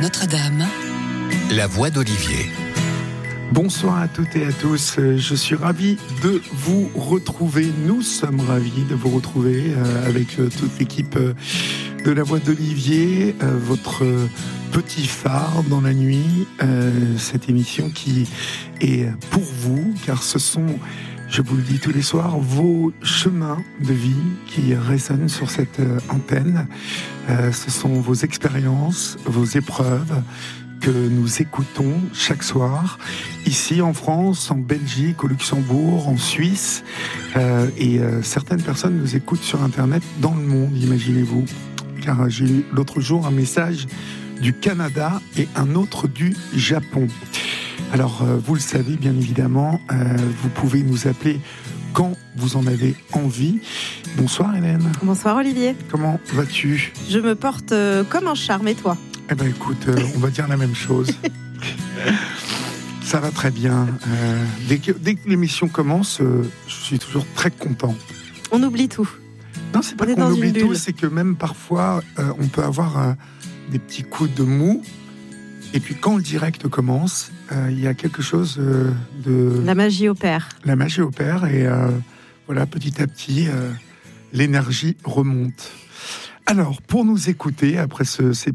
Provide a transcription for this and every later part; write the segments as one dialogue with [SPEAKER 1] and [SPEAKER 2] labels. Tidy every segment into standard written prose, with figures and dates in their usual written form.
[SPEAKER 1] Notre-Dame, la voix d'Olivier.
[SPEAKER 2] Bonsoir à toutes et à tous, je suis ravi de vous retrouver, nous sommes ravis de vous retrouver avec toute l'équipe de la voix d'Olivier, votre petit phare dans la nuit, cette émission qui est pour vous, car ce sont, je vous le dis tous les soirs, vos chemins de vie qui résonnent sur cette antenne, ce sont vos expériences, vos épreuves, que nous écoutons chaque soir, ici en France, en Belgique, au Luxembourg, en Suisse, et certaines personnes nous écoutent sur Internet dans le monde, imaginez-vous. Car j'ai eu l'autre jour un message du Canada et un autre du Japon. Alors, vous le savez bien évidemment, vous pouvez nous appeler quand vous en avez envie. Bonsoir Hélène.
[SPEAKER 3] Bonsoir Olivier.
[SPEAKER 2] Comment vas-tu ?
[SPEAKER 3] Je me porte comme un charme, et toi ?
[SPEAKER 2] Eh bien écoute, on va dire la même chose. Ça va très bien. Dès que l'émission commence, je suis toujours très content.
[SPEAKER 3] On oublie tout.
[SPEAKER 2] Non, c'est pas qu'on oublie tout, c'est que même parfois, on peut avoir des petits coups de mou. Et puis quand le direct commence, il y a quelque chose de...
[SPEAKER 3] La magie opère.
[SPEAKER 2] La magie opère et voilà, petit à petit, l'énergie remonte. Alors, pour nous écouter, après cette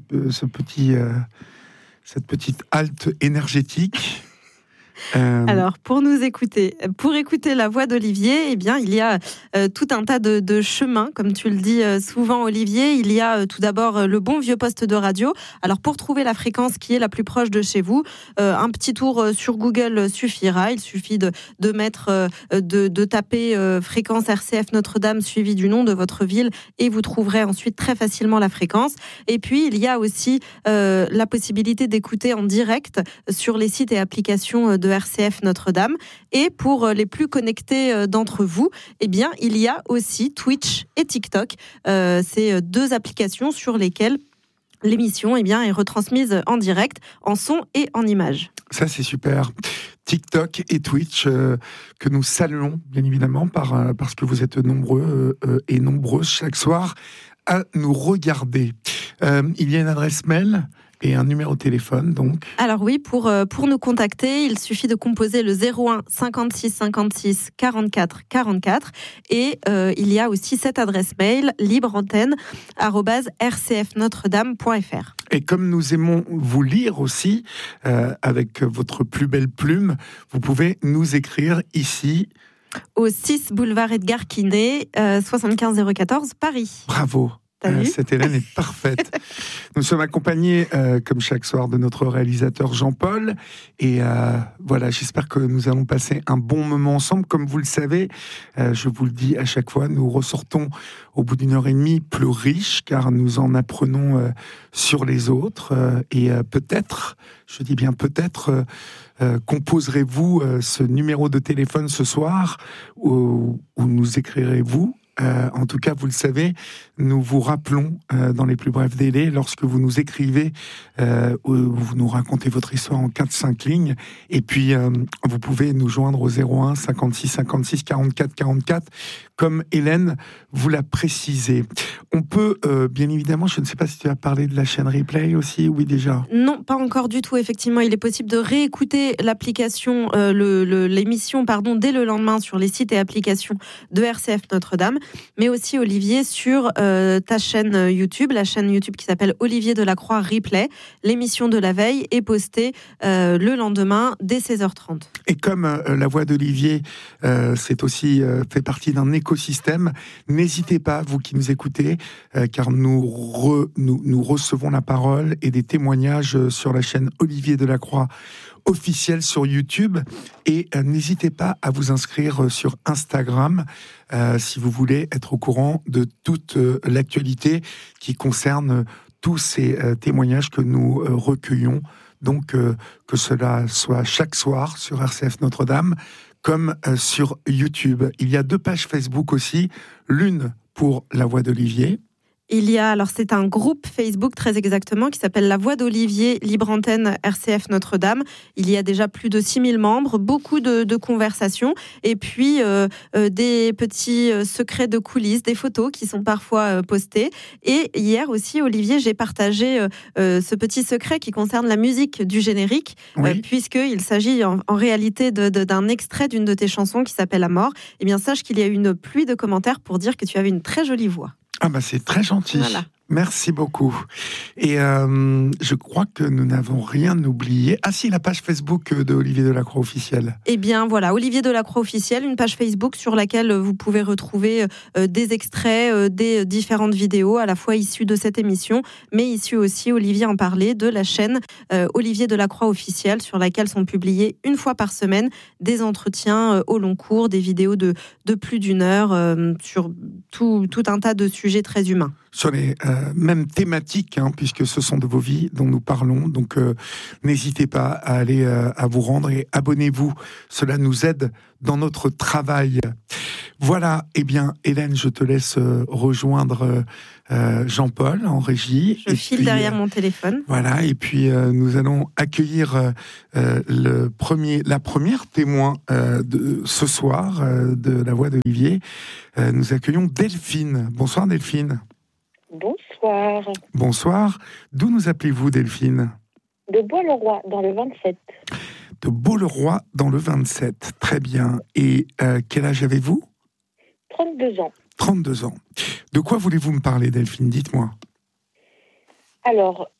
[SPEAKER 2] petite halte énergétique...
[SPEAKER 3] Alors, pour nous écouter, pour écouter la voix d'Olivier, eh bien, il y a tout un tas de chemins, comme tu le dis souvent, Olivier. Il y a tout d'abord le bon vieux poste de radio. Alors, pour trouver la fréquence qui est la plus proche de chez vous, un petit tour sur Google suffira. Il suffit de taper fréquence RCF Notre-Dame suivi du nom de votre ville et vous trouverez ensuite très facilement la fréquence. Et puis, il y a aussi la possibilité d'écouter en direct sur les sites et applications de RCF Notre-Dame. Et pour les plus connectés d'entre vous, eh bien, il y a aussi Twitch et TikTok. Ces deux applications sur lesquelles l'émission eh bien, est retransmise en direct, en son et en image.
[SPEAKER 2] Ça, c'est super. TikTok et Twitch, que nous saluons, bien évidemment, parce que vous êtes nombreux et nombreuses chaque soir à nous regarder. Il y a une adresse mail et un numéro de téléphone, donc.
[SPEAKER 3] Alors oui, pour nous contacter, il suffit de composer le 01 56 56 44 44 et il y a aussi cette adresse mail libreantenne@rcfnotredame.fr.
[SPEAKER 2] Et comme nous aimons vous lire aussi, avec votre plus belle plume, vous pouvez nous écrire ici.
[SPEAKER 3] Au 6 boulevard Edgar Quinet, 75 014, Paris.
[SPEAKER 2] Bravo. Cette Hélène est parfaite. Nous sommes accompagnés, comme chaque soir, de notre réalisateur Jean-Paul. Et voilà, j'espère que nous allons passer un bon moment ensemble. Comme vous le savez, je vous le dis à chaque fois, nous ressortons au bout d'une heure et demie plus riches, car nous en apprenons sur les autres. Et peut-être, je dis bien peut-être, composerez-vous ce numéro de téléphone ce soir, où nous écrirez-vous. En tout cas, vous le savez, nous vous rappelons dans les plus brefs délais, lorsque vous nous écrivez, vous nous racontez votre histoire en 4-5 lignes, et puis vous pouvez nous joindre au 01 56 56 44 44, comme Hélène vous l'a précisé. On peut, bien évidemment, je ne sais pas si tu as parlé de la chaîne Replay aussi, oui déjà.
[SPEAKER 3] Non, pas encore du tout, effectivement. Il est possible de réécouter l'application, l'émission, dès le lendemain sur les sites et applications de RCF Notre-Dame. Mais aussi, Olivier, sur ta chaîne YouTube, la chaîne YouTube qui s'appelle Olivier Delacroix Replay. L'émission de la veille est postée le lendemain dès 16h30.
[SPEAKER 2] Et comme la voix d'Olivier, c'est aussi fait partie d'un écosystème, n'hésitez pas, vous qui nous écoutez, car nous recevons la parole et des témoignages sur la chaîne Olivier Delacroix officielle sur YouTube, et n'hésitez pas à vous inscrire sur Instagram si vous voulez être au courant de toute l'actualité qui concerne tous ces témoignages que nous recueillons, donc que cela soit chaque soir sur RCF Notre-Dame comme sur YouTube. Il y a 2 pages Facebook aussi, l'une pour la voix d'Olivier
[SPEAKER 3] Il y a, alors c'est un groupe Facebook très exactement qui s'appelle La Voix d'Olivier, Libre Antenne, RCF Notre-Dame. Il y a déjà plus de 6000 membres, beaucoup de conversations et puis des petits secrets de coulisses, des photos qui sont parfois postées. Et hier aussi, Olivier, j'ai partagé ce petit secret qui concerne la musique du générique,
[SPEAKER 2] Oui.
[SPEAKER 3] puisqu'il s'agit en réalité d'un extrait d'une de tes chansons qui s'appelle À mort. Eh bien, sache qu'il y a eu une pluie de commentaires pour dire que tu avais une très jolie voix.
[SPEAKER 2] Ah bah c'est très gentil.
[SPEAKER 3] Voilà.
[SPEAKER 2] Merci beaucoup. Et je crois que nous n'avons rien oublié. Ah si, la page Facebook de Olivier Delacroix officielle.
[SPEAKER 3] Eh bien voilà, Olivier Delacroix officiel, une page Facebook sur laquelle vous pouvez retrouver des extraits des différentes vidéos, à la fois issues de cette émission, mais issues aussi, Olivier en parlait, de la chaîne Olivier Delacroix officiel, sur laquelle sont publiés une fois par semaine des entretiens au long cours, des vidéos de plus d'une heure sur tout un tas de sujets très humains.
[SPEAKER 2] Sur les mêmes thématiques, puisque ce sont de vos vies dont nous parlons. Donc, n'hésitez pas à aller à vous rendre et abonnez-vous. Cela nous aide dans notre travail. Voilà, eh bien, Hélène, je te laisse rejoindre Jean-Paul en régie.
[SPEAKER 3] Je file derrière mon téléphone.
[SPEAKER 2] Voilà, et puis nous allons accueillir la première témoin de ce soir de La Voix d'Olivier. Nous accueillons Delphine. Bonsoir Delphine.
[SPEAKER 4] Bonsoir.
[SPEAKER 2] Bonsoir. D'où nous appelez-vous, Delphine ?
[SPEAKER 4] De Bois-le-Roi, dans le 27.
[SPEAKER 2] De Bois-le-Roi, dans le 27. Très bien. Et quel âge avez-vous ?
[SPEAKER 4] 32 ans.
[SPEAKER 2] 32 ans. De quoi voulez-vous me parler, Delphine ? Dites-moi.
[SPEAKER 4] Alors,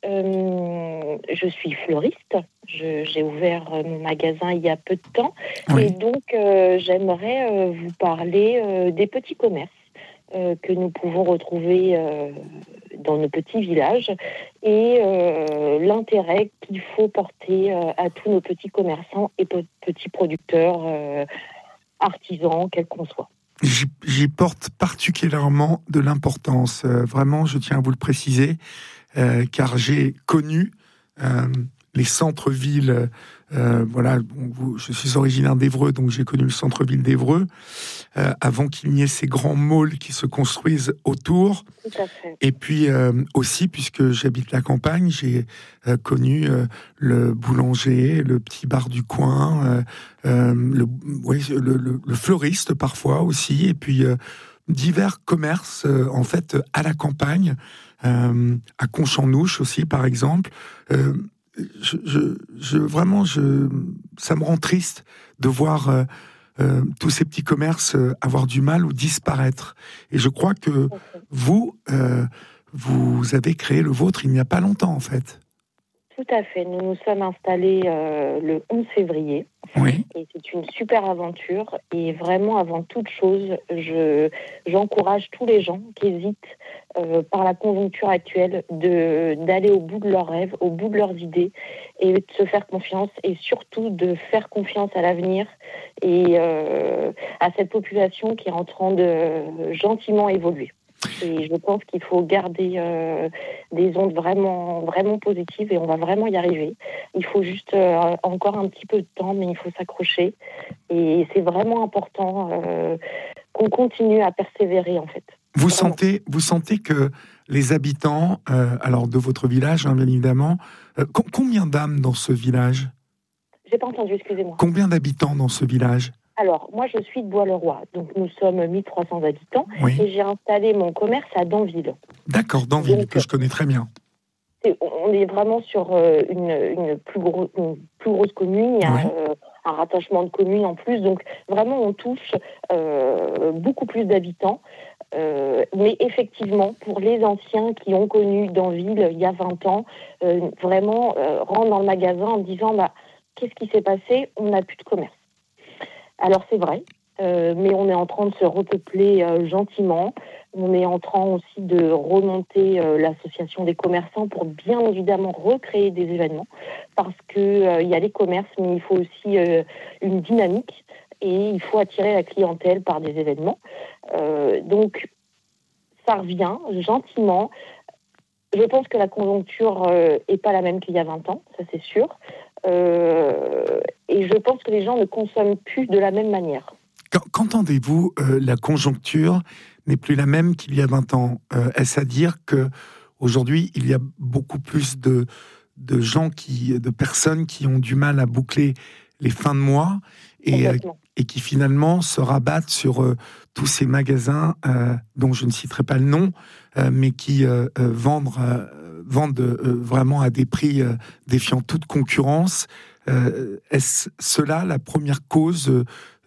[SPEAKER 4] je suis fleuriste. J'ai ouvert mon magasin il y a peu de temps.
[SPEAKER 2] Oui.
[SPEAKER 4] Et donc, j'aimerais vous parler des petits commerces que nous pouvons retrouver dans nos petits villages et l'intérêt qu'il faut porter à tous nos petits commerçants et petits producteurs, artisans, quels qu'on soit.
[SPEAKER 2] J'y porte particulièrement de l'importance. Vraiment, je tiens à vous le préciser, car j'ai connu les centres-villes. Voilà, je suis originaire d'Évreux, donc j'ai connu le centre-ville d'Évreux avant qu'il n'y ait ces grands malls qui se construisent autour.
[SPEAKER 4] Tout à fait.
[SPEAKER 2] Et puis aussi, puisque j'habite la campagne, j'ai connu le boulanger, le petit bar du coin, le fleuriste parfois aussi, et puis divers commerces en fait à la campagne, à Conchamnouche aussi par exemple. Vraiment, ça me rend triste de voir tous ces petits commerces avoir du mal ou disparaître. Et je crois que vous avez créé le vôtre il n'y a pas longtemps, en fait.
[SPEAKER 4] Tout à fait. Nous nous sommes installés le 11 février.
[SPEAKER 2] Oui.
[SPEAKER 4] Et c'est une super aventure. Et vraiment, avant toute chose, j'encourage tous les gens qui hésitent par la conjoncture actuelle d'aller au bout de leurs rêves, au bout de leurs idées et de se faire confiance et surtout de faire confiance à l'avenir et à cette population qui est en train de gentiment évoluer. Et je pense qu'il faut garder des ondes vraiment, vraiment positives et on va vraiment y arriver. Il faut juste encore un petit peu de temps, mais il faut s'accrocher. Et c'est vraiment important qu'on continue à persévérer, en fait.
[SPEAKER 2] Vous sentez que les habitants, alors de votre village, bien évidemment, combien d'âmes dans ce village ?
[SPEAKER 4] J'ai pas entendu, excusez-moi.
[SPEAKER 2] Combien d'habitants dans ce village ?
[SPEAKER 4] Alors, moi, je suis de Bois-le-Roi, donc nous sommes 1300 habitants,
[SPEAKER 2] oui.
[SPEAKER 4] Et j'ai installé mon commerce à Danville.
[SPEAKER 2] D'accord, Danville, que je connais très bien.
[SPEAKER 4] On est vraiment sur une plus grosse commune, il y a un rattachement de communes en plus, donc vraiment on touche beaucoup plus d'habitants. Mais effectivement, pour les anciens qui ont connu Danville il y a 20 ans, vraiment rentrent dans le magasin en disant qu'est-ce qui s'est passé ? On n'a plus de commerce. Alors c'est vrai, mais on est en train de se repeupler gentiment. On est en train aussi de remonter l'association des commerçants pour bien évidemment recréer des événements parce que y a les commerces, mais il faut aussi une dynamique et il faut attirer la clientèle par des événements. Donc ça revient gentiment. Je pense que la conjoncture est pas la même qu'il y a 20 ans, ça c'est sûr. Et je pense que les gens ne consomment plus de la même manière.
[SPEAKER 2] Qu'entendez-vous la conjoncture n'est plus la même qu'il y a 20 ans. Est-ce à dire qu'aujourd'hui, il y a beaucoup plus de personnes qui ont du mal à boucler les fins de mois et qui finalement se rabattent sur tous ces magasins dont je ne citerai pas le nom, mais qui vendent vraiment à des prix défiant toute concurrence. Est-ce cela la première cause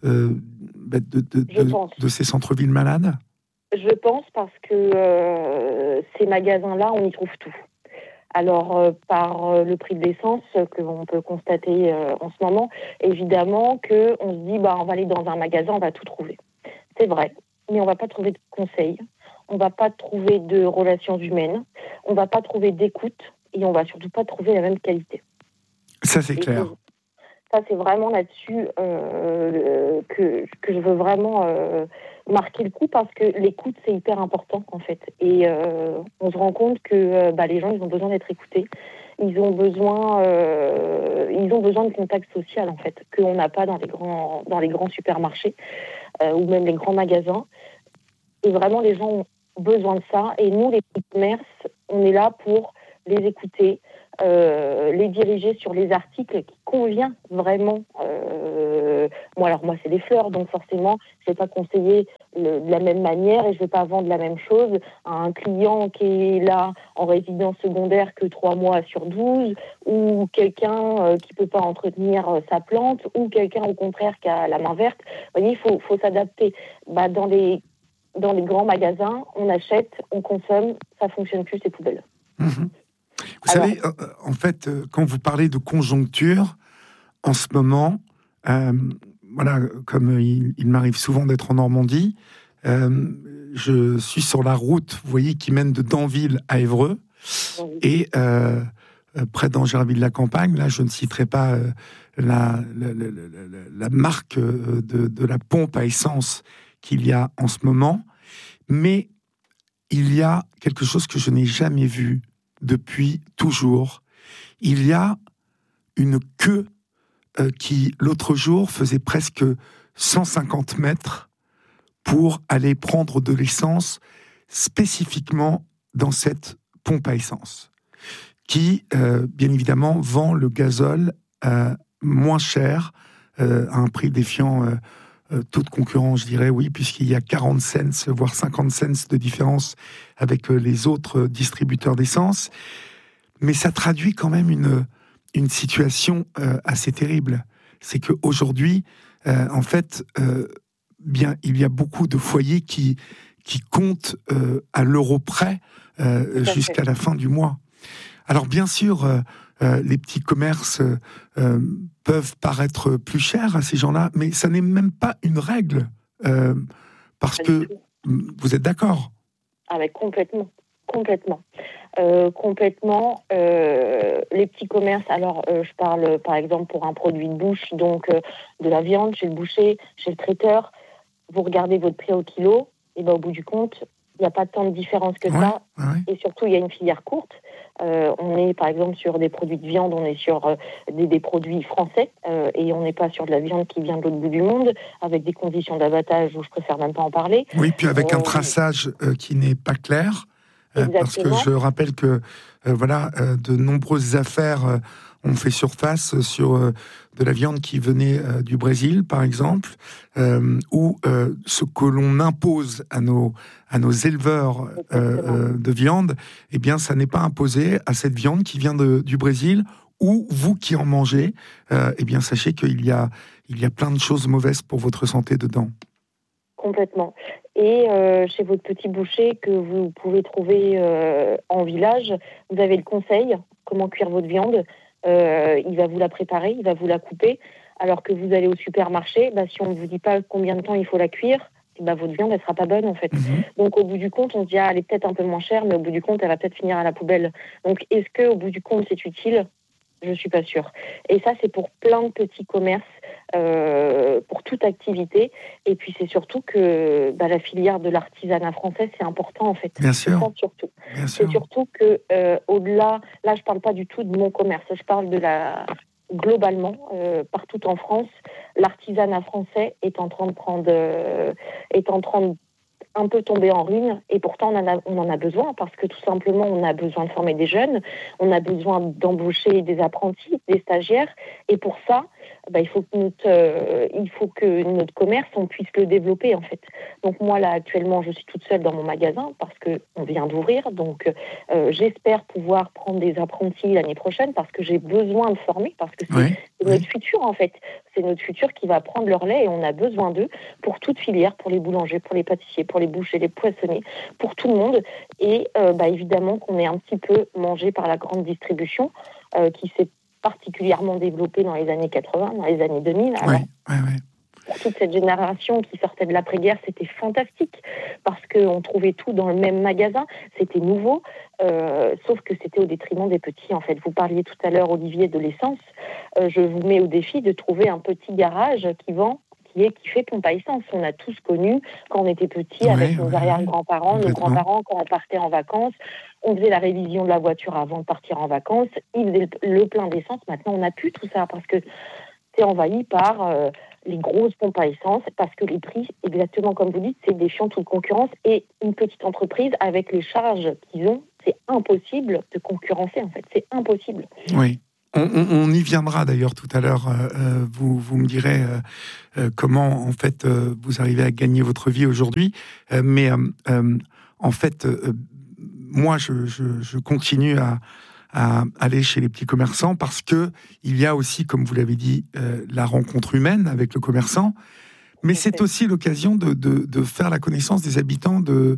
[SPEAKER 2] de ces centres-villes malades ?
[SPEAKER 4] Je pense parce que ces magasins-là, on y trouve tout. Alors, par le prix de l'essence que l'on peut constater en ce moment, évidemment qu'on se dit, on va aller dans un magasin, on va tout trouver. C'est vrai, mais on ne va pas trouver de conseils, on ne va pas trouver de relations humaines, on ne va pas trouver d'écoute et on ne va surtout pas trouver la même qualité.
[SPEAKER 2] Ça, c'est clair.
[SPEAKER 4] Ça, c'est vraiment là-dessus que je veux vraiment marquer le coup parce que l'écoute, c'est hyper important, en fait. Et on se rend compte que les gens, ils ont besoin d'être écoutés. Ils ont besoin de contact social, en fait, qu'on n'a pas dans les grands supermarchés ou même les grands magasins. Et vraiment, les gens ont besoin de ça. Et nous, les petits commerces, on est là pour les écouter, les diriger sur les articles qui conviennent vraiment. Moi, c'est les fleurs, donc forcément, je ne vais pas conseiller de la même manière et je ne vais pas vendre la même chose à un client qui est là en résidence secondaire que 3 mois sur 12, ou quelqu'un qui ne peut pas entretenir sa plante, ou quelqu'un, au contraire, qui a la main verte. Vous voyez, il faut s'adapter. Dans les grands magasins, on achète, on consomme, ça ne fonctionne plus, c'est poubelle.
[SPEAKER 2] Mmh. Vous savez, en fait, quand vous parlez de conjoncture, en ce moment, comme il m'arrive souvent d'être en Normandie, je suis sur la route, vous voyez, qui mène de Danville à Évreux, et près d'Angerville-la-Campagne, là, je ne citerai pas la marque de la pompe à essence qu'il y a en ce moment, mais il y a quelque chose que je n'ai jamais vu depuis toujours. Il y a une queue qui, l'autre jour, faisait presque 150 mètres pour aller prendre de l'essence spécifiquement dans cette pompe à essence, qui, bien évidemment, vend le gazole moins cher, à un prix défiant toute concurrence, je dirais, oui, puisqu'il y a 40 cents, voire 50 cents de différence avec les autres distributeurs d'essence. Mais ça traduit quand même une situation assez terrible. C'est qu'aujourd'hui, en fait, il y a beaucoup de foyers qui comptent à l'euro près jusqu'à la fin du mois. Alors bien sûr, les petits commerces peuvent paraître plus chers à ces gens-là, mais ça n'est même pas une règle, parce que vous êtes d'accord ?
[SPEAKER 4] Complètement. Les petits commerces, alors je parle par exemple pour un produit de bouche, donc de la viande chez le boucher, chez le traiteur, vous regardez votre prix au kilo, et au bout du compte, il n'y a pas tant de différence que ça, et surtout il y a une filière courte. On est par exemple sur des produits de viande, on est sur des produits français, et on n'est pas sur de la viande qui vient de l'autre bout du monde, avec des conditions d'abattage où je préfère même pas en parler.
[SPEAKER 2] Oui, puis avec un traçage qui n'est pas clair. Parce que je rappelle que de nombreuses affaires ont fait surface sur de la viande qui venait du Brésil, par exemple, où ce que l'on impose à nos éleveurs de viande, eh bien, ça n'est pas imposé à cette viande qui vient du Brésil, ou vous qui en mangez, eh bien, sachez qu'il y a plein de choses mauvaises pour votre santé dedans.
[SPEAKER 4] Complètement. Et chez votre petit boucher que vous pouvez trouver en village, vous avez le conseil, comment cuire votre viande. Il va vous la préparer, il va vous la couper. Alors que vous allez au supermarché, si on ne vous dit pas combien de temps il faut la cuire, votre viande, elle sera pas bonne, en fait. Donc, au bout du compte, on se dit, elle est peut-être un peu moins chère, mais au bout du compte, elle va peut-être finir à la poubelle. Donc, est-ce que, au bout du compte, c'est utile ? Je suis pas sûre. Et ça, c'est pour plein de petits commerces, pour toute activité. Et puis, c'est surtout que la filière de l'artisanat français, c'est important, en fait.
[SPEAKER 2] Bien sûr.
[SPEAKER 4] C'est ça, surtout.
[SPEAKER 2] Bien sûr.
[SPEAKER 4] C'est surtout que, au-delà, là, je parle pas du tout de mon commerce. Je parle globalement, partout en France, l'artisanat français est en train de un peu tombé en ruine, et pourtant on en a besoin, parce que tout simplement on a besoin de former des jeunes, on a besoin d'embaucher des apprentis, des stagiaires, et pour ça, il faut que notre commerce, on puisse le développer en fait. Donc moi là actuellement je suis toute seule dans mon magasin parce qu'on vient d'ouvrir, donc j'espère pouvoir prendre des apprentis l'année prochaine parce que j'ai besoin de former, parce que c'est notre futur en fait. C'est notre futur qui va prendre leur lait et on a besoin d'eux pour toute filière, pour les boulangers, pour les pâtissiers, pour les bouchers, les poissonniers, pour tout le monde. Et évidemment qu'on est un petit peu mangé par la grande distribution qui s'est particulièrement développée dans les années 80, dans les années 2000. Alors, pour toute cette génération qui sortait de l'après-guerre, c'était fantastique parce qu'on trouvait tout dans le même magasin, c'était nouveau, sauf que c'était au détriment des petits. En fait, vous parliez tout à l'heure, Olivier, de l'essence. Je vous mets au défi de trouver un petit garage qui fait pompe à essence. On a tous connu quand on était petits avec nos arrière-grands-parents, nos grands-parents, quand on partait en vacances, on faisait la révision de la voiture avant de partir en vacances, ils faisaient le plein d'essence. Maintenant, on n'a plus tout ça parce que c'est envahi par les grosses pompes à essence, parce que les prix, exactement comme vous dites, c'est défiant toute concurrence, et une petite entreprise, avec les charges qu'ils ont, c'est impossible de concurrencer, en fait. C'est impossible.
[SPEAKER 2] Oui. On y viendra d'ailleurs tout à l'heure. Vous me direz comment, en fait, vous arrivez à gagner votre vie aujourd'hui. Mais en fait, moi, je continue à aller chez les petits commerçants parce que il y a aussi, comme vous l'avez dit, la rencontre humaine avec le commerçant, mais c'est aussi l'occasion de faire la connaissance des habitants de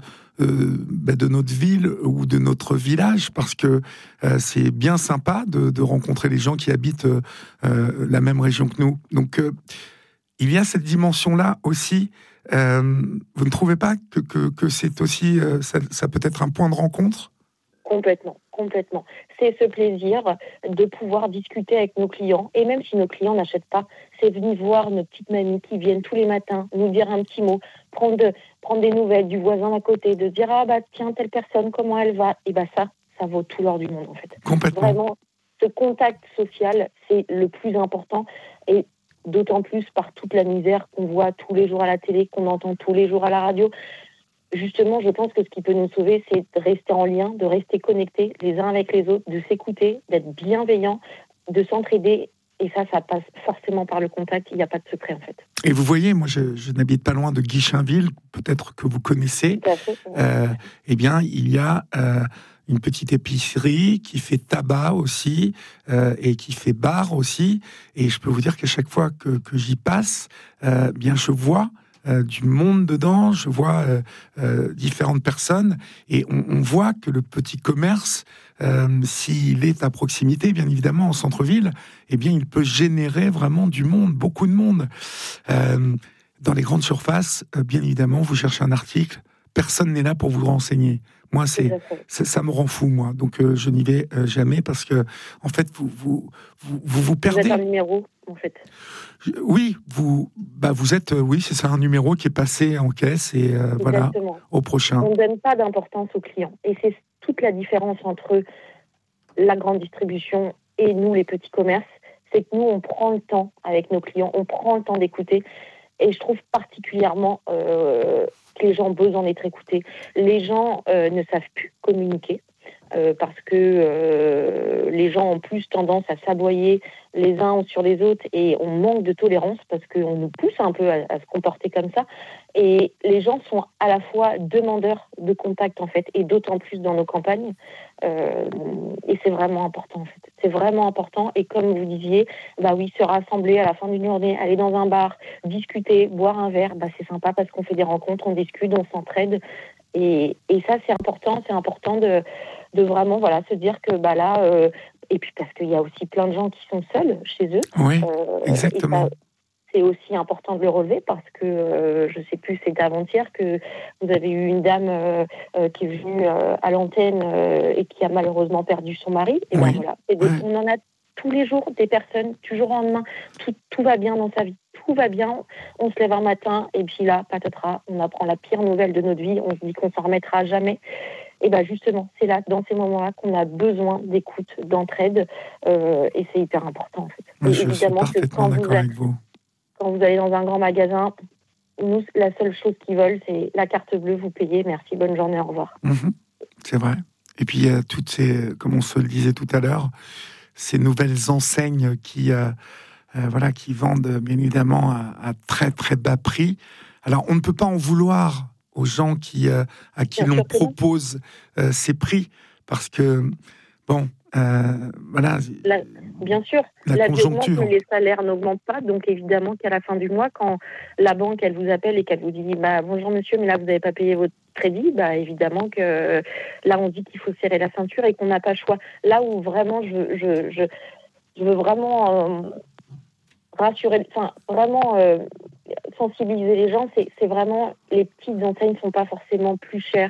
[SPEAKER 2] notre ville ou de notre village, parce que c'est bien sympa de rencontrer les gens qui habitent la même région que nous. Donc il y a cette dimension-là aussi. Vous ne trouvez pas que c'est aussi ça peut être un point de rencontre ?
[SPEAKER 4] Complètement. C'est ce plaisir de pouvoir discuter avec nos clients. Et même si nos clients n'achètent pas, c'est venir voir nos petites mamies qui viennent tous les matins nous dire un petit mot, prendre des nouvelles du voisin d'à côté, de dire tiens, telle personne, comment elle va. Et ça vaut tout l'or du monde en fait.
[SPEAKER 2] Complètement.
[SPEAKER 4] Vraiment, ce contact social, c'est le plus important. Et d'autant plus par toute la misère qu'on voit tous les jours à la télé, qu'on entend tous les jours à la radio. Justement, je pense que ce qui peut nous sauver, c'est de rester en lien, de rester connectés les uns avec les autres, de s'écouter, d'être bienveillants, de s'entraider. Et ça passe forcément par le contact. Il n'y a pas de secret, en fait.
[SPEAKER 2] Et vous voyez, moi, je n'habite pas loin de Guichainville, peut-être que vous connaissez.
[SPEAKER 4] Tout à fait.
[SPEAKER 2] Eh bien, il y a une petite épicerie qui fait tabac aussi et qui fait bar aussi. Et je peux vous dire qu'à chaque fois que j'y passe, bien, je vois du monde dedans, je vois différentes personnes, et on voit que le petit commerce, s'il est à proximité, bien évidemment, en centre-ville, eh bien, il peut générer vraiment du monde, beaucoup de monde. Dans les grandes surfaces, bien évidemment, vous cherchez un article, personne n'est là pour vous renseigner. Moi, ça me rend fou, moi. Donc, je n'y vais jamais parce que, en fait, vous perdez.
[SPEAKER 4] Vous êtes un numéro, en fait.
[SPEAKER 2] Oui, vous êtes, oui, c'est ça, un numéro qui est passé en caisse et voilà, au prochain.
[SPEAKER 4] On ne donne pas d'importance aux clients. Et c'est toute la différence entre la grande distribution et nous, les petits commerces. C'est que nous, on prend le temps avec nos clients, on prend le temps d'écouter. Et je trouve particulièrement que les gens ont besoin d'être écoutés. Les gens ne savent plus communiquer parce que les gens ont plus tendance à s'aboyer les uns sur les autres et on manque de tolérance parce qu'on nous pousse un peu à se comporter comme ça. Et les gens sont à la fois demandeurs de contact, en fait, et d'autant plus dans nos campagnes. Et c'est vraiment important, en fait. C'est vraiment important. Et comme vous disiez, se rassembler à la fin d'une journée, aller dans un bar, discuter, boire un verre, c'est sympa parce qu'on fait des rencontres, on discute, on s'entraide. Et ça, c'est important. C'est important de vraiment se dire que et puis parce qu'il y a aussi plein de gens qui sont seuls chez eux.
[SPEAKER 2] Oui, exactement.
[SPEAKER 4] C'est aussi important de le relever parce que, je ne sais plus, c'était avant-hier que vous avez eu une dame qui est venue à l'antenne et qui a malheureusement perdu son mari. Et voilà. On en a tous les jours des personnes, du jour au lendemain, tout va bien dans sa vie. Tout va bien, on se lève un matin et puis là, patatras, on apprend la pire nouvelle de notre vie, on se dit qu'on s'en remettra jamais. Et justement, c'est là, dans ces moments-là, qu'on a besoin d'écoute, d'entraide, et c'est hyper important en fait.
[SPEAKER 2] Moi, je suis parfaitement d'accord avec vous.
[SPEAKER 4] Quand vous allez dans un grand magasin, nous, la seule chose qu'ils veulent, c'est la carte bleue, vous payez, merci, bonne journée, au revoir.
[SPEAKER 2] C'est vrai. Et puis, il y a toutes ces, comme on se le disait tout à l'heure, ces nouvelles enseignes qui vendent bien évidemment à très très bas prix. Alors, on ne peut pas en vouloir aux gens à qui l'on propose ces prix, parce que,
[SPEAKER 4] bien sûr, la vie augmente, mais les salaires n'augmentent pas. Donc, évidemment qu'à la fin du mois, quand la banque, elle vous appelle et qu'elle vous dit « Bonjour monsieur, mais là, vous n'avez pas payé votre crédit », évidemment que là, on dit qu'il faut serrer la ceinture et qu'on n'a pas le choix. Là où vraiment, je veux vraiment rassurer, sensibiliser les gens, c'est vraiment, les petites enseignes ne sont pas forcément plus chères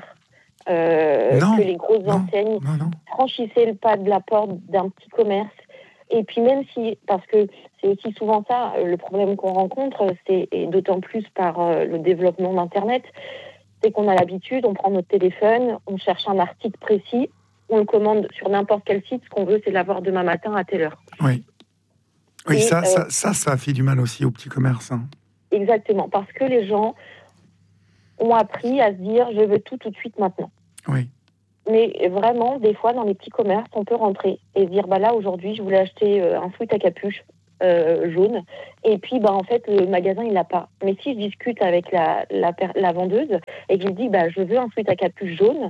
[SPEAKER 4] que les grosses enseignes.
[SPEAKER 2] Non.
[SPEAKER 4] Franchissez le pas de la porte d'un petit commerce. Et puis même si, parce que c'est aussi souvent ça, le problème qu'on rencontre, et d'autant plus par le développement d'Internet, c'est qu'on a l'habitude, on prend notre téléphone, on cherche un article précis, on le commande sur n'importe quel site, ce qu'on veut, c'est l'avoir demain matin à telle heure.
[SPEAKER 2] Oui, et ça a fait du mal aussi aux petits commerces.
[SPEAKER 4] Exactement, parce que les gens ont appris à se dire « je veux tout de suite maintenant ».
[SPEAKER 2] Oui.
[SPEAKER 4] Mais vraiment, des fois, dans les petits commerces, on peut rentrer et se dire là, aujourd'hui, je voulais acheter un sweat à capuche jaune. Et puis, en fait, le magasin, il l'a pas. Mais si je discute avec la vendeuse et que je lui dis je veux un sweat à capuche jaune,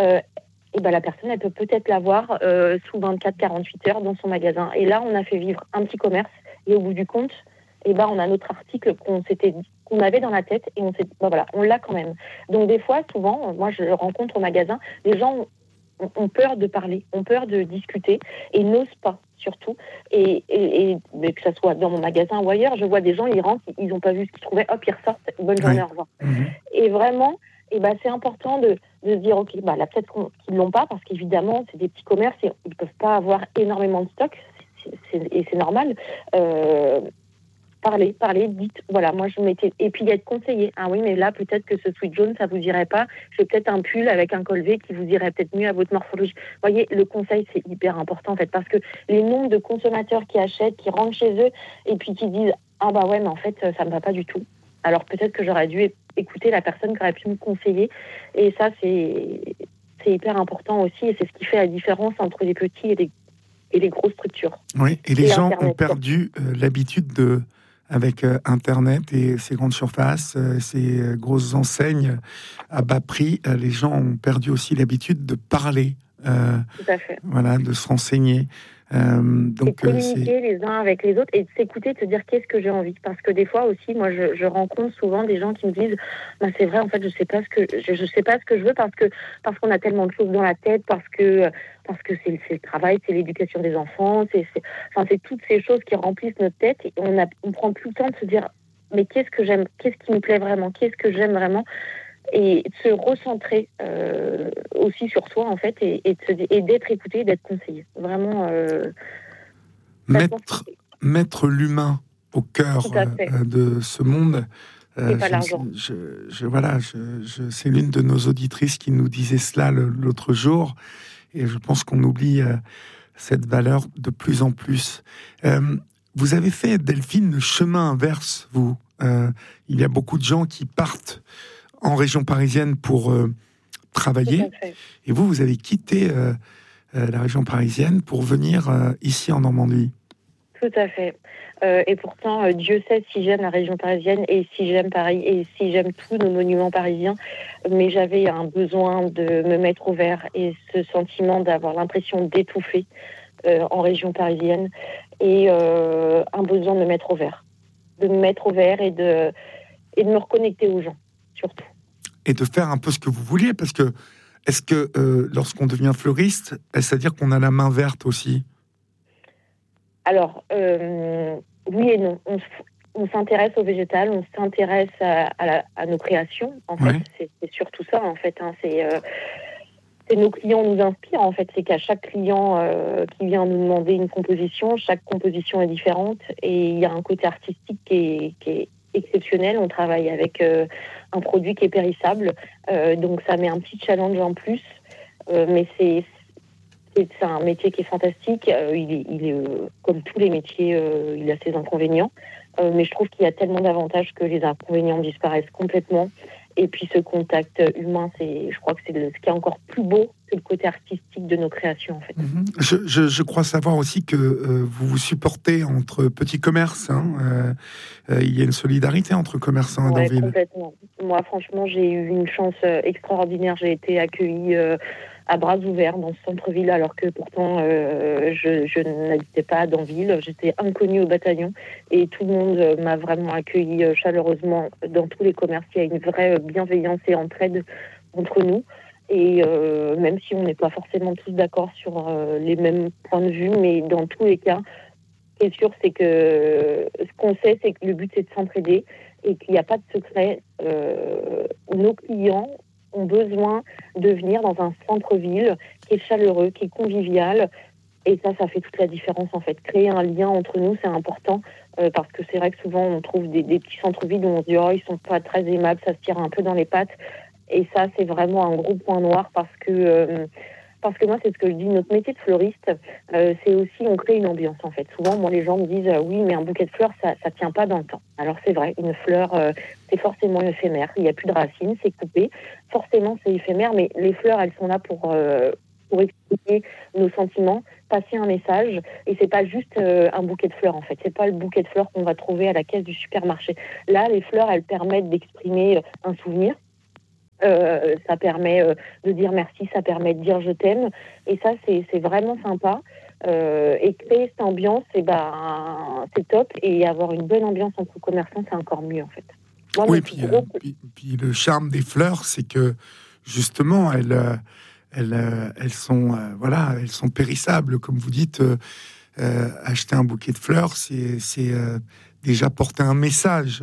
[SPEAKER 4] la personne, elle peut peut-être l'avoir sous 24-48 heures dans son magasin. Et là, on a fait vivre un petit commerce. Et au bout du compte, on a notre article qu'on avait dans la tête et on s'est dit, on l'a quand même. Donc des fois, souvent, moi je rencontre au magasin, les gens ont peur de parler, ont peur de discuter et n'osent pas surtout. Et que ça soit dans mon magasin ou ailleurs, je vois des gens, ils rentrent, ils n'ont pas vu ce qu'ils trouvaient, hop, ils ressortent, bonne journée, au revoir. Et vraiment, c'est important de se dire, ok, là peut-être qu'ils ne l'ont pas, parce qu'évidemment, c'est des petits commerces et ils ne peuvent pas avoir énormément de stock, et c'est normal. Parlez, dites, moi je mettais, et puis être conseillé. Ah oui, mais là, peut-être que ce sweat jaune, ça vous irait pas. J'ai peut-être un pull avec un col V qui vous irait peut-être mieux à votre morphologie. Vous voyez, le conseil, c'est hyper important, en fait, parce que les nombres de consommateurs qui achètent, qui rentrent chez eux, et puis qui disent, mais en fait, ça me va pas du tout. Alors peut-être que j'aurais dû écouter la personne qui aurait pu me conseiller. Et ça, c'est hyper important aussi, et c'est ce qui fait la différence entre les petits et les grosses structures.
[SPEAKER 2] Oui, et les gens ont perdu l'habitude avec Internet et ces grandes surfaces, ces grosses enseignes à bas prix, les gens ont perdu aussi l'habitude de parler,
[SPEAKER 4] tout à fait.
[SPEAKER 2] De se renseigner. Donc,
[SPEAKER 4] et de communiquer les uns avec les autres et de s'écouter, de se dire qu'est-ce que j'ai envie. Parce que des fois aussi, moi, je rencontre souvent des gens qui me disent c'est vrai, en fait, je sais pas ce que je veux parce qu'on a tellement de choses dans la tête, parce que c'est le travail, c'est l'éducation des enfants, c'est toutes ces choses qui remplissent notre tête et on prend plus le temps de se dire mais qu'est-ce que j'aime, qu'est-ce qui me plaît vraiment, qu'est-ce que j'aime vraiment, et de se recentrer aussi sur soi en fait et d'être écouté, d'être conseillé. Vraiment
[SPEAKER 2] mettre l'humain au cœur de ce monde.
[SPEAKER 4] C'est pas l'argent.
[SPEAKER 2] C'est l'une de nos auditrices qui nous disait cela l'autre jour, et je pense qu'on oublie cette valeur de plus en plus. Vous avez fait, Delphine, le chemin inverse, vous. Il y a beaucoup de gens qui partent en région parisienne pour travailler, et vous avez quitté la région parisienne pour venir ici en Normandie.
[SPEAKER 4] Tout à fait. Et pourtant, Dieu sait si j'aime la région parisienne et si j'aime Paris et si j'aime tous nos monuments parisiens. Mais j'avais un besoin de me mettre au vert et ce sentiment d'avoir l'impression d'étouffer en région parisienne et un besoin de me mettre au vert. De me mettre au vert et de me reconnecter aux gens, surtout.
[SPEAKER 2] Et de faire un peu ce que vous vouliez, parce que est-ce que lorsqu'on devient fleuriste, est-ce à dire qu'on a la main verte aussi ?
[SPEAKER 4] Alors, oui et non. On s'intéresse au végétal, on s'intéresse à nos créations. En fait, c'est surtout ça. En fait, c'est nos clients nous inspirent. En fait, c'est qu'à chaque client qui vient nous demander une composition, chaque composition est différente et il y a un côté artistique qui est exceptionnel. On travaille avec un produit qui est périssable, donc ça met un petit challenge en plus. Mais c'est un métier qui est fantastique. Il est comme tous les métiers, il a ses inconvénients. Mais je trouve qu'il y a tellement d'avantages que les inconvénients disparaissent complètement. Et puis ce contact humain, je crois que c'est ce qui est encore plus beau que le côté artistique de nos créations, en fait.
[SPEAKER 2] Je crois savoir aussi que vous vous supportez entre petits commerces. Il y a une solidarité entre commerçants à Danville.
[SPEAKER 4] Complètement. Moi, franchement, j'ai eu une chance extraordinaire. J'ai été accueillie à bras ouverts dans ce centre-ville, alors que pourtant, je n'habitais pas à Danville. J'étais inconnue au bataillon et tout le monde m'a vraiment accueillie chaleureusement dans tous les commerces. Il y a une vraie bienveillance et entraide entre nous. Et même si on n'est pas forcément tous d'accord sur les mêmes points de vue, mais dans tous les cas, ce qui est sûr, c'est que ce qu'on sait, c'est que le but, c'est de s'entraider et qu'il n'y a pas de secret. Nos clients ont besoin de venir dans un centre-ville qui est chaleureux, qui est convivial. Et ça fait toute la différence, en fait. Créer un lien entre nous, c'est important, parce que c'est vrai que souvent, on trouve des petits centres-villes où on se dit « Oh, ils sont pas très aimables, ça se tire un peu dans les pattes ». Et ça, c'est vraiment un gros point noir, parce que moi, c'est ce que je dis, notre métier de fleuriste, c'est aussi, on crée une ambiance, en fait. Souvent, moi, les gens me disent « Oui, mais un bouquet de fleurs, ça tient pas dans le temps ». Alors, c'est vrai, une fleur, c'est forcément éphémère. Il n'y a plus de racines, c'est coupé. Forcément, c'est éphémère, mais les fleurs, elles sont là pour expliquer nos sentiments, passer un message. Et c'est pas juste un bouquet de fleurs, en fait. C'est pas le bouquet de fleurs qu'on va trouver à la caisse du supermarché. Là, les fleurs, elles permettent d'exprimer un souvenir. Ça permet de dire merci, ça permet de dire je t'aime, et ça c'est vraiment sympa. Et créer cette ambiance, c'est top, et avoir une bonne ambiance entre commerçants, c'est encore mieux, en fait. Moi,
[SPEAKER 2] oui, puis le charme des fleurs, c'est que justement elles sont périssables, comme vous dites. Acheter un bouquet de fleurs, c'est déjà porter un message.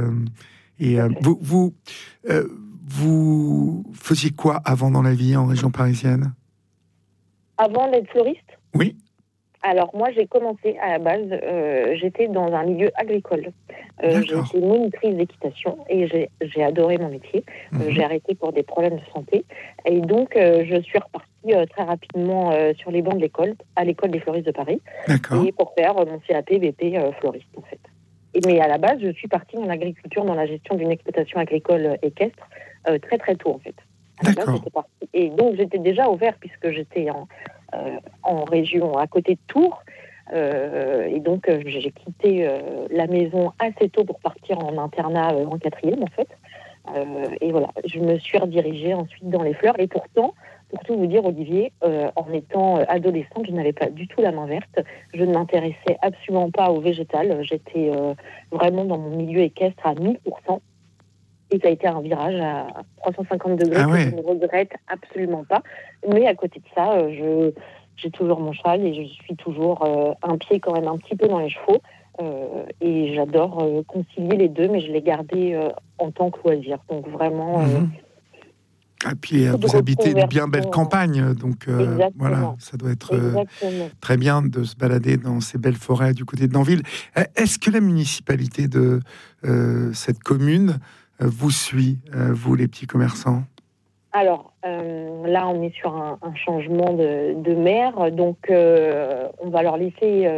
[SPEAKER 2] Vous faisiez quoi avant dans la vie en région parisienne ?
[SPEAKER 4] Avant d'être fleuriste ?
[SPEAKER 2] Oui.
[SPEAKER 4] Alors moi, j'ai commencé à la base, j'étais dans un milieu agricole. J'ai été monitrice d'équitation et j'ai adoré mon métier. J'ai arrêté pour des problèmes de santé. Et donc, je suis repartie très rapidement sur les bancs de l'école, à l'école des fleuristes de Paris.
[SPEAKER 2] D'accord.
[SPEAKER 4] Et pour faire mon CAP BP fleuriste, en fait. Mais à la base, je suis partie dans l'agriculture, dans la gestion d'une exploitation agricole équestre, très très tôt, en fait.
[SPEAKER 2] D'accord.
[SPEAKER 4] Et donc, j'étais déjà au vert, puisque j'étais en région à côté de Tours. Et donc, j'ai quitté la maison assez tôt pour partir en internat en 4e, en fait. Et voilà, je me suis redirigée ensuite dans les fleurs. Et pourtant, pour tout vous dire, Olivier, en étant adolescente, je n'avais pas du tout la main verte. Je ne m'intéressais absolument pas au végétal. J'étais vraiment dans mon milieu équestre à 1000%. Et ça a été un virage à 350 degrés que je ne regrette absolument pas. Mais à côté de ça, j'ai toujours mon cheval et je suis toujours un pied quand même un petit peu dans les chevaux. Et j'adore concilier les deux, mais je l'ai gardé en tant que loisir. Donc vraiment...
[SPEAKER 2] Et puis vous habitez une bien belle campagne, donc voilà, ça doit être très bien de se balader dans ces belles forêts du côté de Danville. Est-ce que la municipalité de cette commune vous suit, vous les petits commerçants ?
[SPEAKER 4] Alors là, on est sur un changement de maire, donc on va leur laisser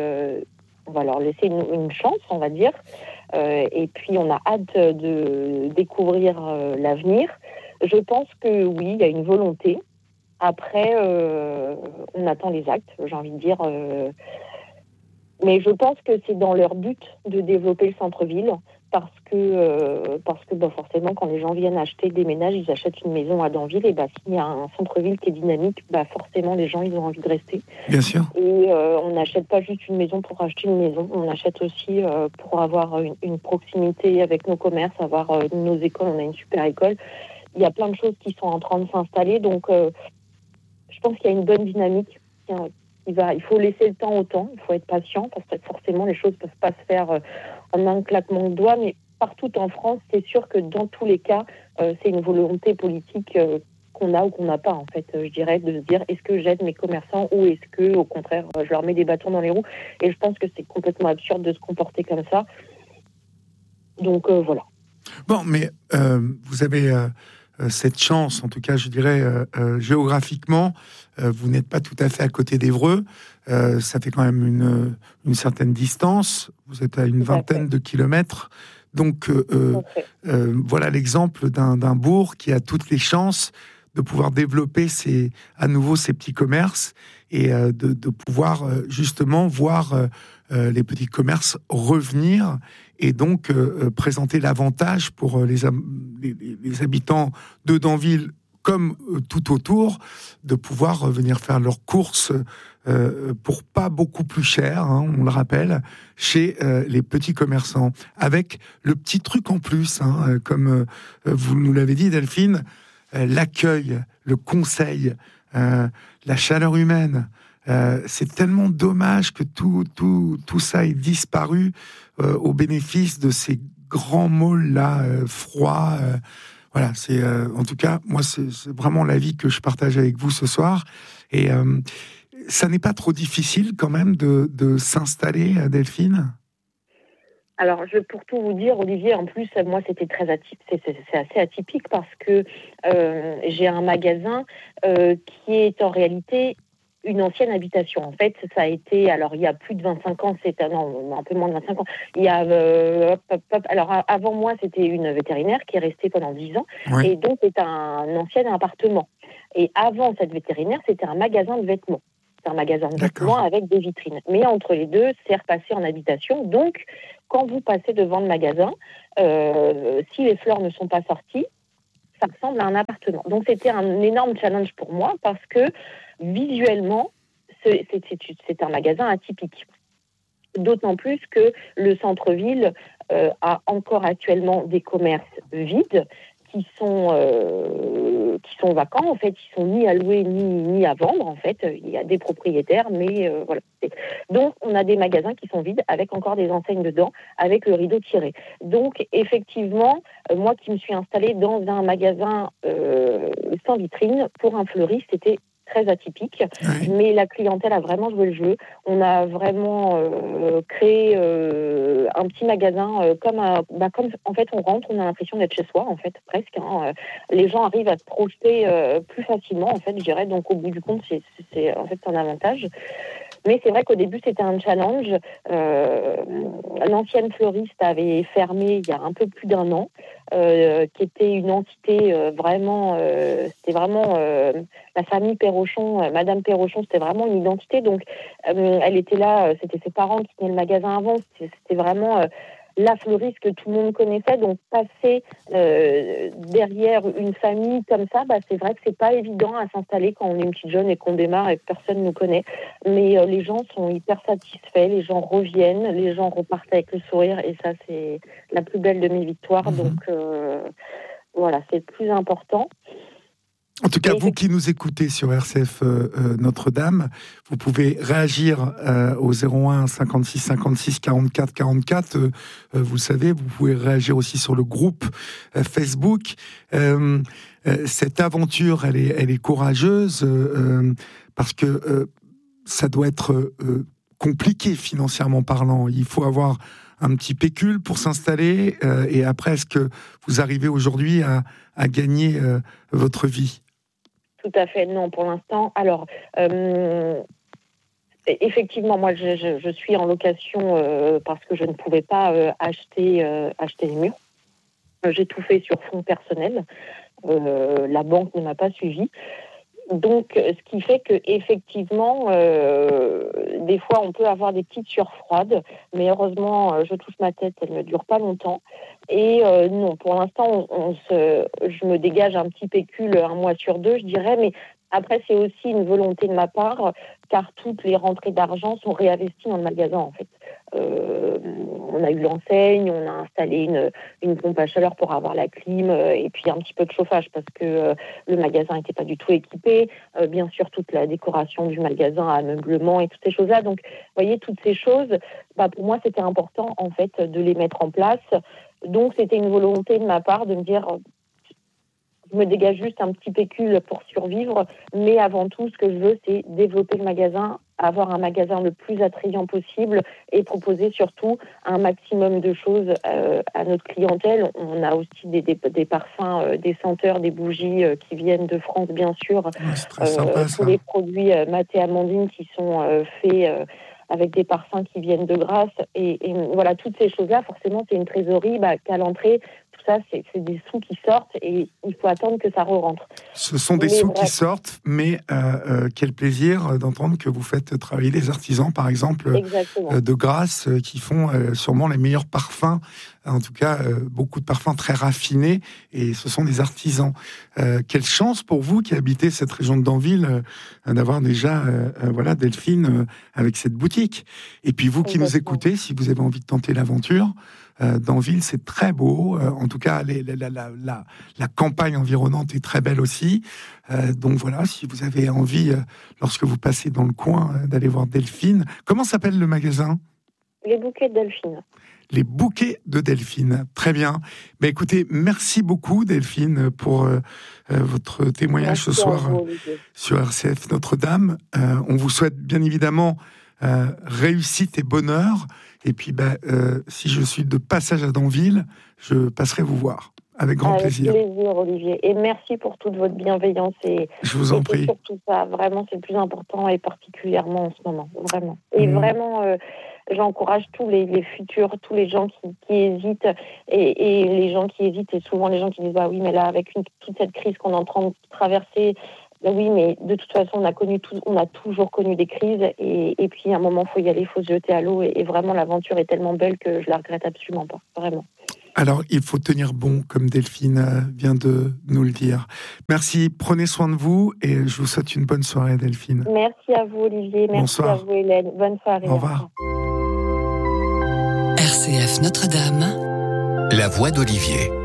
[SPEAKER 4] une chance, on va dire. Et puis on a hâte de découvrir l'avenir. Je pense que oui, il y a une volonté. Après, on attend les actes, j'ai envie de dire. Mais je pense que c'est dans leur but de développer le centre-ville, parce que forcément, quand les gens viennent acheter des ménages, ils achètent une maison à Danville, et s'il y a un centre-ville qui est dynamique, forcément, les gens, ils ont envie de rester.
[SPEAKER 2] Bien sûr.
[SPEAKER 4] Et on n'achète pas juste une maison pour acheter une maison, on achète aussi pour avoir une proximité avec nos commerces, avoir nos écoles, on a une super école. Il y a plein de choses qui sont en train de s'installer, donc je pense qu'il y a une bonne dynamique. Il faut laisser le temps au temps, il faut être patient, parce que forcément les choses ne peuvent pas se faire en un claquement de doigts, mais partout en France, c'est sûr que dans tous les cas, c'est une volonté politique qu'on a ou qu'on n'a pas, en fait, je dirais, de se dire est-ce que j'aide mes commerçants ou est-ce que, au contraire, je leur mets des bâtons dans les roues. Et je pense que c'est complètement absurde de se comporter comme ça. Donc voilà.
[SPEAKER 2] Bon, mais vous avez cette chance, en tout cas, je dirais, géographiquement, vous n'êtes pas tout à fait à côté d'Évreux. Ça fait quand même une certaine distance. Vous êtes à une vingtaine de kilomètres. Donc, voilà l'exemple d'un bourg qui a toutes les chances de pouvoir développer à nouveau ces petits commerces et de pouvoir justement voir les petits commerces revenir et donc présenter l'avantage pour les habitants de Danville comme tout autour, de pouvoir venir faire leurs courses pour pas beaucoup plus cher, hein, on le rappelle, chez les petits commerçants. Avec le petit truc en plus, hein, comme vous nous l'avez dit Delphine, l'accueil, le conseil, la chaleur humaine. C'est tellement dommage que tout ça ait disparu au bénéfice de ces grands malls-là, froids. Voilà, c'est en tout cas, moi, c'est vraiment l'avis que je partage avec vous ce soir. Et ça n'est pas trop difficile quand même de s'installer, Delphine ?
[SPEAKER 4] Alors, pour tout vous dire, Olivier, en plus, moi, c'était très atypique. C'est assez atypique parce que j'ai un magasin qui est en réalité une ancienne habitation. En fait, ça a été, alors il y a plus de 25 ans, un peu moins de 25 ans. Il y a, alors avant moi, c'était une vétérinaire qui est restée pendant 10 ans, et donc c'est un ancien appartement. Et avant cette vétérinaire, c'était un magasin de vêtements. C'est un magasin de vêtements avec des vitrines. Mais entre les deux, c'est repassé en habitation. Donc, quand vous passez devant le magasin, si les fleurs ne sont pas sorties, ça ressemble à un appartement. Donc, c'était un énorme challenge pour moi parce que visuellement, c'est un magasin atypique. D'autant plus que le centre-ville a encore actuellement des commerces vides qui sont vacants. En fait, ils sont ni à louer ni à vendre. En fait, il y a des propriétaires, mais voilà. Donc, on a des magasins qui sont vides avec encore des enseignes dedans, avec le rideau tiré. Donc, effectivement, moi qui me suis installée dans un magasin sans vitrine pour un fleuriste, c'était très atypique, mais la clientèle a vraiment joué le jeu. On a vraiment créé un petit magasin comme en fait on rentre, on a l'impression d'être chez soi en fait presque. Hein. Les gens arrivent à se projeter plus facilement en fait, je dirais. Donc au bout du compte, c'est en fait un avantage. Mais c'est vrai qu'au début, c'était un challenge. L'ancienne fleuriste avait fermé il y a un peu plus d'un an, qui était une entité vraiment... c'était vraiment la famille Perrochon, Madame Perrochon, c'était vraiment une identité. Donc, elle était là, c'était ses parents qui tenaient le magasin avant. C'était vraiment... la fleuriste que tout le monde connaissait, donc passer derrière une famille comme ça, c'est vrai que c'est pas évident à s'installer quand on est une petite jeune et qu'on démarre et que personne ne connaît. Mais les gens sont hyper satisfaits, les gens reviennent, les gens repartent avec le sourire et ça c'est la plus belle de mes victoires. Donc voilà, c'est le plus important.
[SPEAKER 2] En tout cas, vous qui nous écoutez sur RCF Notre-Dame, vous pouvez réagir au 01 56 56 44 44. Vous le savez, vous pouvez réagir aussi sur le groupe Facebook. Cette aventure, elle est courageuse parce que ça doit être compliqué financièrement parlant. Il faut avoir un petit pécule pour s'installer et après, est-ce que vous arrivez aujourd'hui à gagner votre vie ?
[SPEAKER 4] Tout à fait, non, pour l'instant. Alors, effectivement, moi, je suis en location parce que je ne pouvais pas acheter les murs. J'ai tout fait sur fonds personnels. La banque ne m'a pas suivi. Donc, ce qui fait que effectivement, des fois, on peut avoir des petites sueurs froides, mais heureusement, je touche ma tête, elle ne dure pas longtemps. Et non, pour l'instant, je me dégage un petit pécule 1 mois sur 2, je dirais, mais après, c'est aussi une volonté de ma part, car toutes les rentrées d'argent sont réinvesties dans le magasin, en fait. On a eu l'enseigne, on a installé une pompe à chaleur pour avoir la clim et puis un petit peu de chauffage parce que le magasin n'était pas du tout équipé. Bien sûr, toute la décoration du magasin, ameublement et toutes ces choses-là. Donc, vous voyez, toutes ces choses, pour moi, c'était important, en fait, de les mettre en place. Donc, c'était une volonté de ma part de me dire... Je me dégage juste un petit pécule pour survivre, mais avant tout, ce que je veux, c'est développer le magasin avoir un magasin le plus attrayant possible et proposer surtout un maximum de choses à notre clientèle. On a aussi des parfums, des senteurs, des bougies qui viennent de France, bien sûr.
[SPEAKER 2] Ouais, c'est très sympa,
[SPEAKER 4] tous les produits Mat et Amandine qui sont faits avec des parfums qui viennent de Grasse. Et voilà, toutes ces choses-là, forcément, c'est une trésorerie qu'à l'entrée, tout ça, c'est des sous qui sortent et il faut attendre que ça re-rentre.
[SPEAKER 2] Ce sont des sous qui sortent, mais quel plaisir d'entendre que vous faites travailler des artisans, par exemple, de Grasse, qui font sûrement les meilleurs parfums, en tout cas beaucoup de parfums très raffinés, et ce sont des artisans. Quelle chance pour vous qui habitez cette région de Danville d'avoir déjà Delphine avec cette boutique. Et puis vous qui nous écoutez, si vous avez envie de tenter l'aventure, Danville, c'est très beau. En tout cas, la campagne environnante est très belle aussi. Donc voilà, si vous avez envie, lorsque vous passez dans le coin, d'aller voir Delphine. Comment s'appelle le magasin ?
[SPEAKER 4] Les bouquets de Delphine.
[SPEAKER 2] Les bouquets de Delphine. Très bien. Mais écoutez, merci beaucoup Delphine pour votre témoignage ce soir sur RCF Notre-Dame. On vous souhaite bien évidemment réussite et bonheur. Et puis, si je suis de passage à Danville, je passerai vous voir. Avec grand plaisir.
[SPEAKER 4] Avec plaisir, Olivier. Et merci pour toute votre bienveillance.
[SPEAKER 2] Je vous en prie.
[SPEAKER 4] Surtout ça, vraiment, c'est le plus important et particulièrement en ce moment. Vraiment. Et vraiment, j'encourage tous les futurs, tous les gens qui hésitent. Et les gens qui hésitent, et souvent les gens qui disent oui, mais là, avec toute cette crise qu'on est en train de traverser, oui, mais de toute façon, on a toujours connu des crises. Et puis, à un moment, il faut y aller, il faut se jeter à l'eau. Et vraiment, l'aventure est tellement belle que je la regrette absolument pas. Vraiment.
[SPEAKER 2] Alors, il faut tenir bon, comme Delphine vient de nous le dire. Merci, prenez soin de vous et je vous souhaite une bonne soirée, Delphine.
[SPEAKER 4] Merci à vous, Olivier. Merci
[SPEAKER 2] Bonsoir.
[SPEAKER 4] à vous, Hélène. Bonne soirée.
[SPEAKER 2] Au revoir.
[SPEAKER 1] RCF Notre-Dame, la voix d'Olivier.